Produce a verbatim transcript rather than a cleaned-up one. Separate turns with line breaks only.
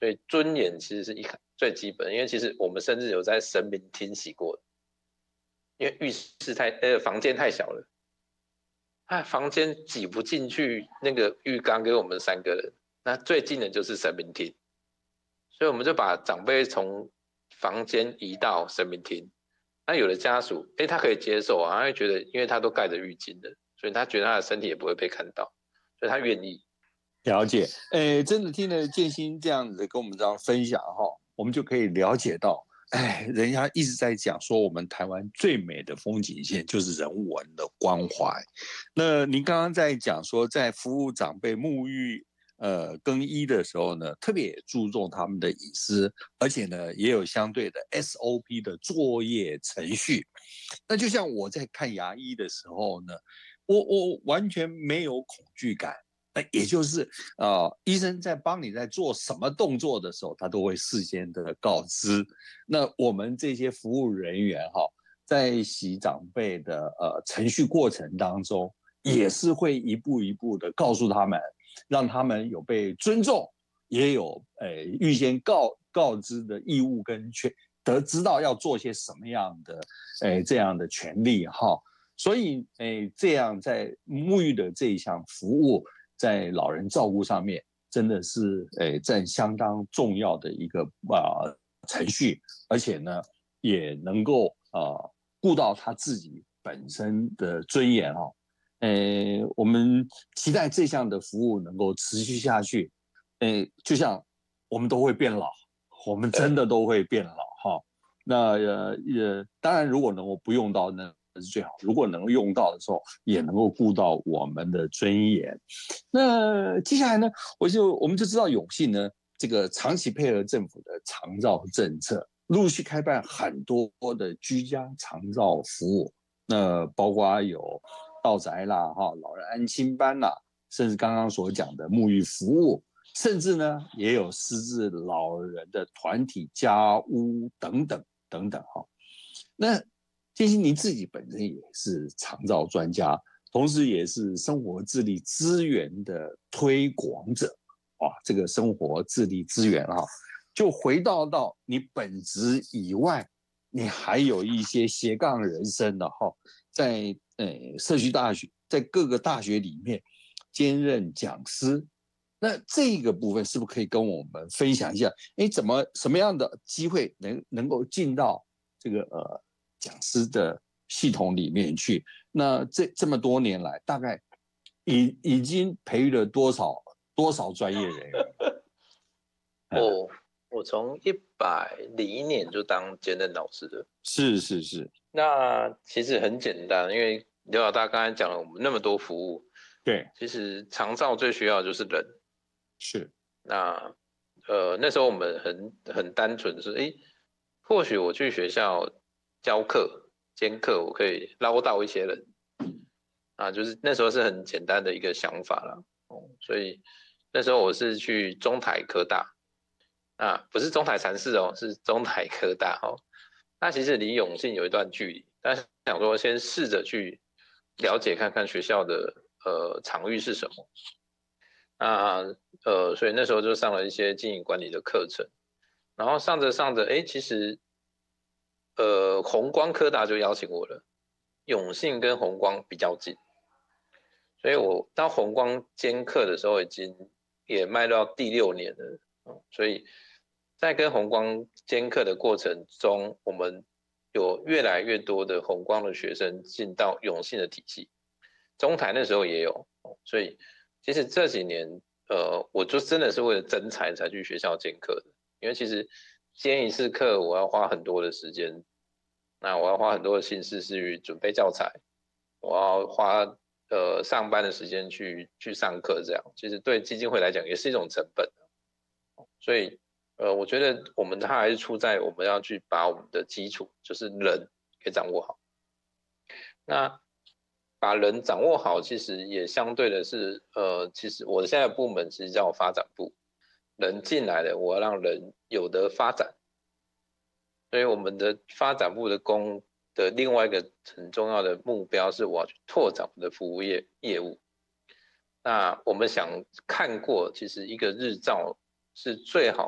所以尊严其实是一最基本的，因为其实我们甚至有在神明厅洗过的，因为浴室太呃房间太小了，啊房间挤不进去那个浴缸给我们三个人，那最近的就是神明厅，所以我们就把长辈从房间移到神明厅。那有的家属，哎，他可以接受啊，他会觉得，因为他都盖着浴巾的，所以他觉得他的身体也不会被看到，所以他愿意。
了解，诶，真的听了建新这样子跟我们这样分享哈，我们就可以了解到，哎，人家一直在讲说，我们台湾最美的风景线就是人文的关怀。那您刚刚在讲说，在服务长辈沐浴、呃更衣的时候呢，特别注重他们的隐私，而且呢，也有相对的 S O P 的作业程序。那就像我在看牙医的时候呢，我我完全没有恐惧感。那也就是呃，医生在帮你在做什么动作的时候，他都会事先的告知。那我们这些服务人员哈，在洗长辈的呃程序过程当中，也是会一步一步的告诉他们，让他们有被尊重，也有呃预先告告知的义务跟权，得知道要做些什么样的呃这样的权利哈。所以诶，这样在沐浴的这一项服务，在老人照顾上面，真的是诶占相当重要的一个啊、呃、程序，而且呢，也能够啊、呃、顾到他自己本身的尊严哦。诶，我们期待这项的服务能够持续下去。诶，就像我们都会变老，我们真的都会变老哈。那呃也当然，如果能够不用到那是最好。如果能够用到的时候，也能够顾到我们的尊严。那接下来呢，我就我们就知道永信呢，这个长期配合政府的长照政策，陆续开办很多的居家长照服务。那包括有到宅啦、哈老人安亲班啦，甚至刚刚所讲的沐浴服务，甚至呢也有失智老人的团体家屋等等等等哈。那建新，您自己本身也是长照专家，同时也是生活自立资源的推广者，哇，这个生活自立资源啊，就回到到你本职以外，你还有一些斜杠人生的哈，在呃社区大学，在各个大学里面兼任讲师。那这个部分是不是可以跟我们分享一下？哎，怎么什么样的机会能能够进到这个呃讲师的系统里面去？那这这么多年来，大概已已经培育了多少多少专业人员？
哦，我从一百零一年就当兼任老师了。
是是是。
那其实很简单，因为刘老大刚才讲了，我们那么多服务，
对，
其实长照最需要的就是人。
是。
那呃那时候我们很很单纯的是，哎，或许我去学校教课兼课，我可以捞到一些人啊，就是那时候是很简单的一个想法啦。哦，所以那时候我是去中台科大啊，不是中台禅寺哦，是中台科大哦。那其实离永信有一段距离，但是想说先试着去了解看看学校的呃场域是什么。那呃，所以那时候就上了一些经营管理的课程，然后上着上着，哎，其实呃弘光科大就邀请我了，永信跟弘光比较近，所以我当弘光兼课的时候，已经也迈到第六年了，嗯，所以在跟弘光兼课的过程中，我们有越来越多的弘光的学生进到永信的体系，中台那时候也有，所以其实这几年，呃，我就真的是为了征才才去学校兼课的，因为其实兼一次课我要花很多的时间，那我要花很多的心思去准备教材，我要花呃上班的时间去去上课，这样其实对基金会来讲也是一种成本，所以呃，我觉得我们它还是出在我们要去把我们的基础就是人给掌握好，那把人掌握好，其实也相对的是，呃，其实我现在的部门其实叫发展部，人进来了，我要让人有得发展，所以我们的发展部的工的另外一个很重要的目标是，我要去拓展我们的服务业业务。那我们想看过，其实一个日照是最好